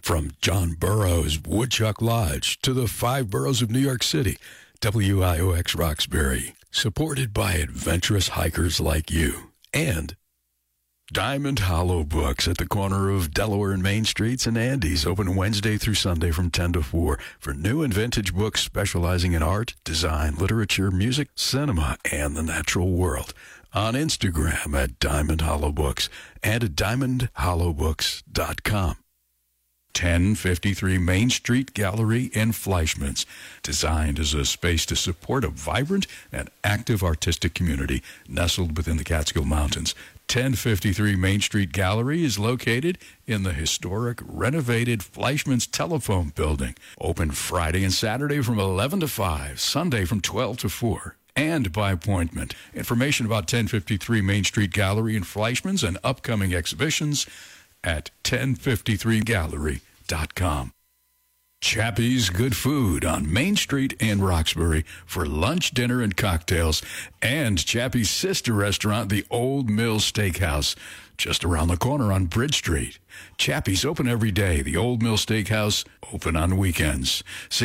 From John Burroughs Woodchuck Lodge to the 5 boroughs of New York City, WIOX Roxbury, supported by adventurous hikers like you. And Diamond Hollow Books at the corner of Delaware and Main Streets and Andes, open Wednesday through Sunday from 10 to 4 for new and vintage books specializing in art, design, literature, music, cinema, and the natural world. On Instagram at Diamond Hollow Books and at diamondhollowbooks.com. 1053 Main Street Gallery in Fleischmann's, designed as a space to support a vibrant and active artistic community nestled within the Catskill Mountains. 1053 Main Street Gallery is located in the historic renovated Fleischmann's Telephone Building. Open Friday and Saturday from 11 to 5, Sunday from 12 to 4. And by appointment. Information about 1053 Main Street Gallery in Fleischmann's and upcoming exhibitions at 1053gallery.com. Chappie's Good Food on Main Street in Roxbury for lunch, dinner, and cocktails. And Chappie's sister restaurant, the Old Mill Steakhouse, just around the corner on Bridge Street. Chappie's open every day. The Old Mill Steakhouse open on weekends.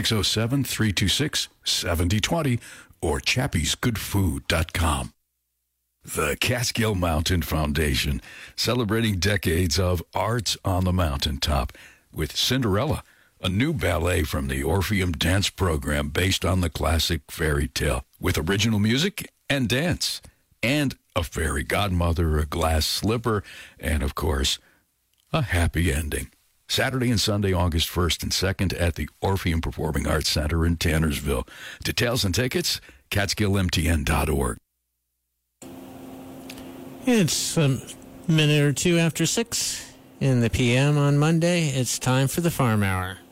607-326-7020 or chappiesgoodfood.com. The Catskill Mountain Foundation, celebrating decades of arts on the mountaintop with Cinderella, a new ballet from the Orpheum Dance Program based on the classic fairy tale, with original music and dance, and a fairy godmother, a glass slipper, and, of course, a happy ending. Saturday and Sunday, August 1st and 2nd at the Orpheum Performing Arts Center in Tannersville. Details and tickets, CatskillMTN.org. It's a minute or two after 6 in the p.m. on Monday. It's time for the Farm Hour.